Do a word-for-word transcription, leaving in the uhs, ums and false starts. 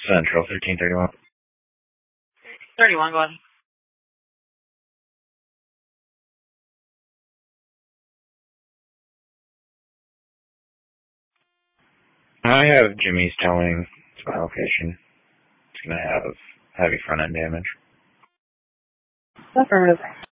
Central, thirteen thirty-one. thirty-one, go ahead. I have Jimmy's towing. It's my location. It's going to have heavy front end damage. Affirmative.